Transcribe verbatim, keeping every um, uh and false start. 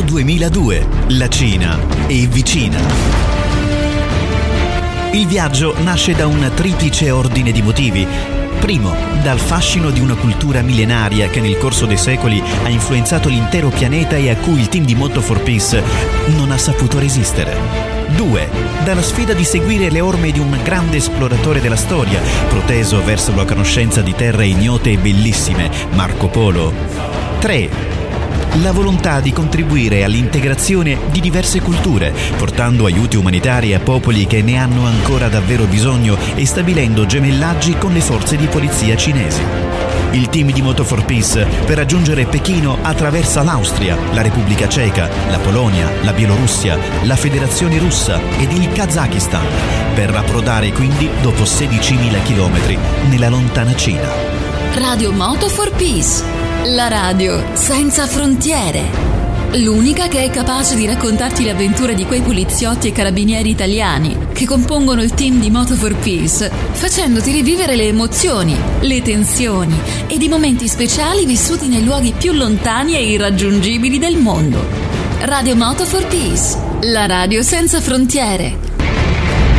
Anno duemiladue. La Cina è vicina. Il viaggio nasce da un triplice ordine di motivi. Primo, dal fascino di una cultura millenaria che nel corso dei secoli ha influenzato l'intero pianeta e a cui il team di Moto for Peace non ha saputo resistere. Due, dalla sfida di seguire le orme di un grande esploratore della storia, proteso verso la conoscenza di terre ignote e bellissime, Marco Polo. Tre, la volontà di contribuire all'integrazione di diverse culture, portando aiuti umanitari a popoli che ne hanno ancora davvero bisogno e stabilendo gemellaggi con le forze di polizia cinesi. Il team di Moto for Peace per raggiungere Pechino attraversa l'Austria, la Repubblica Ceca, la Polonia, la Bielorussia, la Federazione Russa ed il Kazakistan, per approdare quindi dopo sedicimila chilometri nella lontana Cina. Radio Moto for Peace, la radio senza frontiere. L'unica che è capace di raccontarti le avventure di quei poliziotti e carabinieri italiani che compongono il team di Moto for Peace, facendoti rivivere le emozioni, le tensioni ed i momenti speciali vissuti nei luoghi più lontani e irraggiungibili del mondo. Radio Moto for Peace, la radio senza frontiere.